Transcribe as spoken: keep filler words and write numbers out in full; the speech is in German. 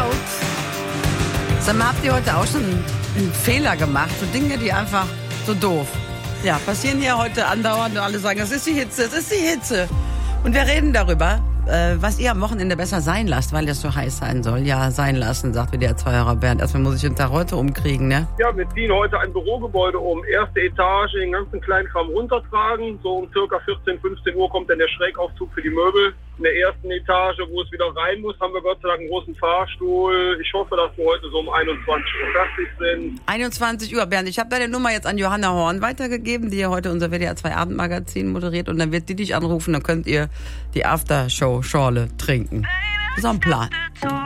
out. Sag mal, habt ihr heute auch schon einen Fehler gemacht? So Dinge, die einfach so doof. Ja, passieren hier heute andauernd und alle sagen, das ist die Hitze, das ist die Hitze. Und wir reden darüber, äh, was ihr am Wochenende besser sein lasst, weil es so heiß sein soll. Ja, sein lassen, sagt W D R zwei-Hörer Bernd. Erstmal muss ich den Tag heute umkriegen, ne? Ja, wir ziehen heute ein Bürogebäude um. Erste Etage, den ganzen kleinen Kram runtertragen. So um circa vierzehn, fünfzehn Uhr kommt dann der Schrägaufzug für die Möbel. In der ersten Etage, wo es wieder rein muss, haben wir Gott sei Dank einen großen Fahrstuhl. Ich hoffe, dass wir heute so um einundzwanzig Uhr fertig sind. einundzwanzig Uhr, Bernd. Ich habe deine Nummer jetzt an Johanna Horn weitergegeben, die ja heute unser W D R zwei Abendmagazin moderiert. Und dann wird die dich anrufen, dann könnt ihr die Aftershow-Schorle trinken. Das ist auch ein Plan.